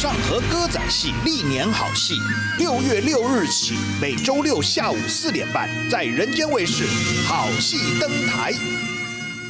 上和歌仔戏历年好戏，6月6日起，每周六下午4点半，在人间卫视好戏登台。